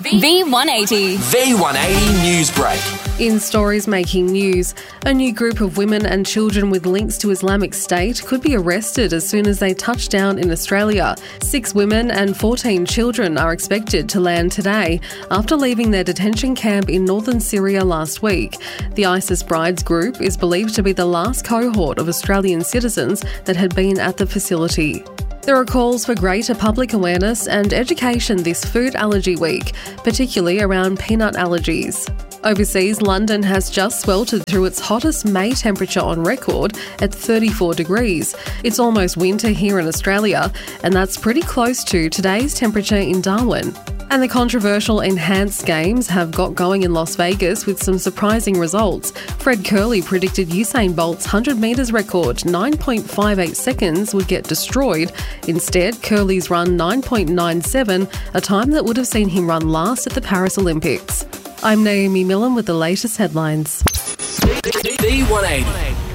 V180. V180 News Break. In stories making news, a new group of women and children with links to Islamic State could be arrested as soon as they touch down in Australia. 6 women and 14 children are expected to land today after leaving their detention camp in northern Syria last week. The ISIS Brides group is believed to be the last cohort of Australian citizens that had been at the facility. There are calls for greater public awareness and education this Food Allergy Week, particularly around peanut allergies. Overseas, London has just sweltered through its hottest May temperature on record at 34 degrees. It's almost winter here in Australia, and that's pretty close to today's temperature in Darwin. And the controversial Enhanced Games have got going in Las Vegas with some surprising results. Fred Kerley predicted Usain Bolt's 100 metres record, 9.58 seconds, would get destroyed. Instead, Kerley's run 9.97, a time that would have seen him run last at the Paris Olympics. I'm Naomi Millen with the latest headlines. V180.